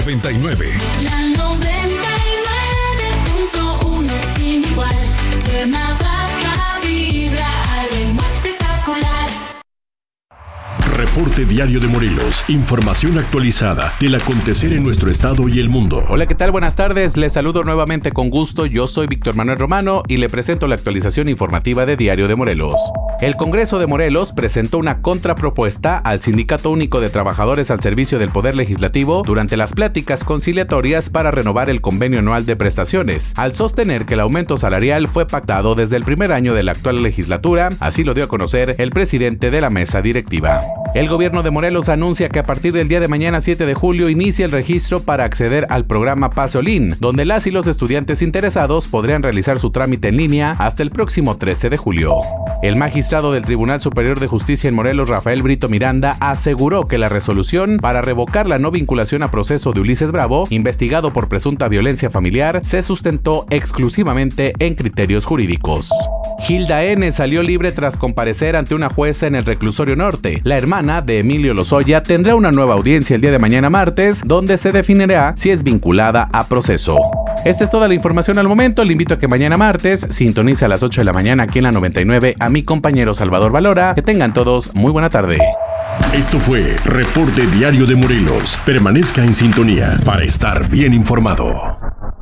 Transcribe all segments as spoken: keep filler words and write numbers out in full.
noventa y nueve. La noventa y nueve punto uno sin igual. Cuernavaca vibra al ritmo espectacular. Reporte Diario de Morelos. Información actualizada del acontecer en nuestro estado y el mundo. Hola, ¿qué tal? Buenas tardes. Les saludo nuevamente con gusto. Yo soy Víctor Manuel Romano y le presento la actualización informativa de Diario de Morelos. El Congreso de Morelos presentó una contrapropuesta al Sindicato Único de Trabajadores al Servicio del Poder Legislativo durante las pláticas conciliatorias para renovar el convenio anual de prestaciones, al sostener que el aumento salarial fue pactado desde el primer año de la actual legislatura. Así lo dio a conocer el presidente de la mesa directiva. El gobierno de Morelos anuncia que a partir del día de mañana siete de julio inicia el registro para acceder al programa Pasolín, donde las y los estudiantes interesados podrían realizar su trámite en línea hasta el próximo trece de julio. El magistrado del Tribunal Superior de Justicia en Morelos, Rafael Brito Miranda, aseguró que la resolución para revocar la no vinculación a proceso de Ulises Bravo, investigado por presunta violencia familiar, se sustentó exclusivamente en criterios jurídicos. Hilda N. salió libre tras comparecer ante una jueza en el Reclusorio Norte. La hermana de Emilio Lozoya tendrá una nueva audiencia el día de mañana martes, donde se definirá si es vinculada a proceso. Esta es toda la información al momento. Le invito a que mañana martes sintonice a las ocho de la mañana aquí en la noventa y nueve a mi compañero Salvador Valora. Que tengan todos muy buena tarde. Esto fue Reporte Diario de Morelos. Permanezca en sintonía para estar bien informado.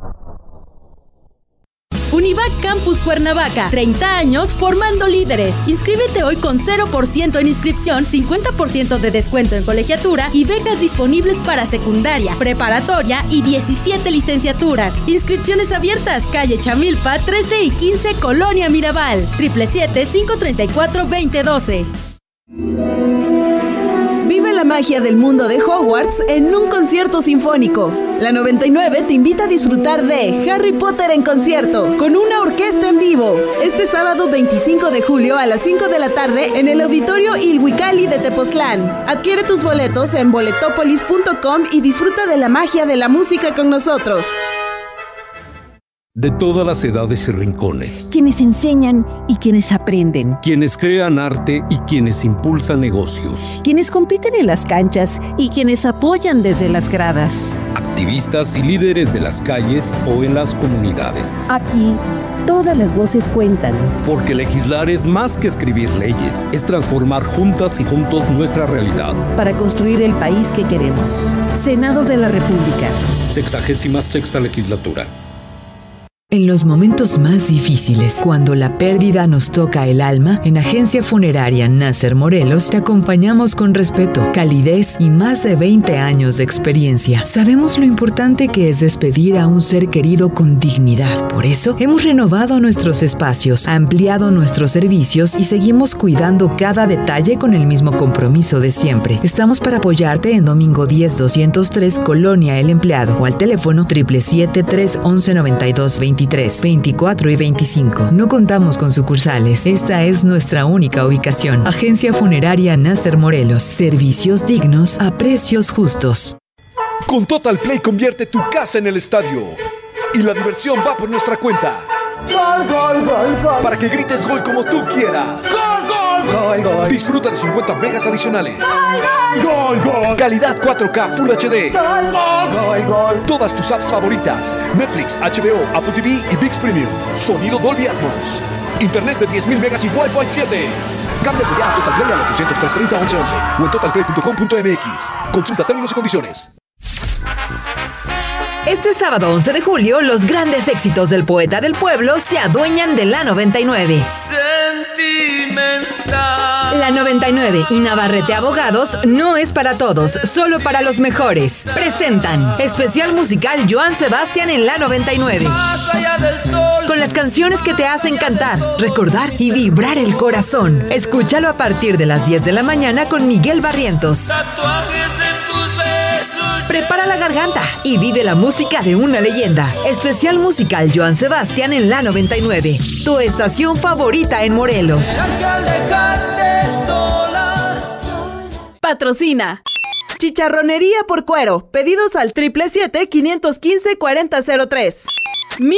Univac Campus Cuernavaca, treinta años formando líderes. Inscríbete hoy con cero por ciento en inscripción, cincuenta por ciento de descuento en colegiatura y becas disponibles para secundaria, preparatoria y diecisiete licenciaturas. Inscripciones abiertas, calle Chamilpa, trece y quince, Colonia Mirabal. siete siete siete, cinco tres cuatro, dos cero uno dos. Vive la magia del mundo de Hogwarts en un concierto sinfónico. La noventa y nueve te invita a disfrutar de Harry Potter en concierto, con una orquesta en vivo. Este sábado veinticinco de julio a las cinco de la tarde en el Auditorio Ilhuicali de Tepoztlán. Adquiere tus boletos en boletopolis punto com y disfruta de la magia de la música con nosotros. De todas las edades y rincones. Quienes enseñan y quienes aprenden. Quienes crean arte y quienes impulsan negocios. Quienes compiten en las canchas y quienes apoyan desde las gradas. Activistas y líderes de las calles o en las comunidades. Aquí, todas las voces cuentan. Porque legislar es más que escribir leyes, es transformar juntas y juntos nuestra realidad. Para construir el país que queremos. Senado de la República. Sexagésima sexta legislatura. En los momentos más difíciles, cuando la pérdida nos toca el alma, en Agencia Funeraria Nasser Morelos te acompañamos con respeto, calidez y más de veinte años de experiencia. Sabemos lo importante que es despedir a un ser querido con dignidad. Por eso, hemos renovado nuestros espacios, ampliado nuestros servicios y seguimos cuidando cada detalle con el mismo compromiso de siempre. Estamos para apoyarte en Domingo diez doscientos tres, Colonia El Empleado, o al teléfono siete siete siete, tres once, noventa y dos, veintitrés, veinticuatro y veinticinco. No contamos con sucursales. Esta es nuestra única ubicación. Agencia Funeraria Nasser Morelos. Servicios dignos a precios justos. Con Total Play convierte tu casa en el estadio. Y la diversión va por nuestra cuenta. Gol, gol, gol, gol. Para que grites gol como tú quieras. Gol, gol, gol, gol. Disfruta de cincuenta megas adicionales. Gol, gol, gol, gol. Calidad cuatro K Full H D. Gol, gol, gol, gol. Todas tus apps favoritas. Netflix, H B O, Apple T V y ViX Premium. Sonido Dolby Atmos. Internet de diez mil megas y Wi-Fi siete. Cámbiate ya a Total Play al ochocientos, trescientos treinta, once once o en total play punto com punto m x. Consulta términos y condiciones. Este sábado once de julio, los grandes éxitos del poeta del pueblo se adueñan de la noventa y nueve. Sentimental. La noventa y nueve y Navarrete Abogados no es para todos, solo para los mejores. Presentan especial musical Joan Sebastián en la noventa y nueve. Más allá del sol. Con las canciones que te hacen cantar, recordar y vibrar el corazón. Escúchalo a partir de las diez de la mañana con Miguel Barrientos. Tatuajes de tus besos. Prepara la garganta y vive la música de una leyenda. Especial musical Joan Sebastián en la noventa y nueve. Tu estación favorita en Morelos. Patrocina Chicharronería por Cuero. Pedidos al siete siete siete, quinientos quince, cuarenta cero tres.